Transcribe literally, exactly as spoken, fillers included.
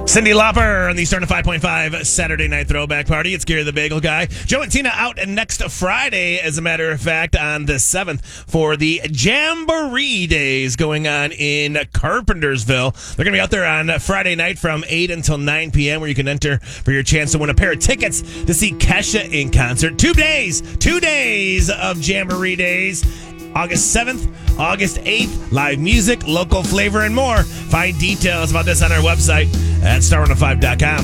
Cyndi Lauper on the Starting five point five Saturday Night Throwback Party. It's Gary the Bagel Guy. Joe and Tina out next Friday, as a matter of fact, on the seventh for the Jamboree Days going on in Carpentersville. They're going to be out there on Friday night from eight until nine p.m. where you can enter for your chance to win a pair of tickets to see Kesha in concert. Two days, two days of Jamboree Days. August seventh, August eighth, live music, local flavor, and more. Find details about this on our website at star one oh five dot com.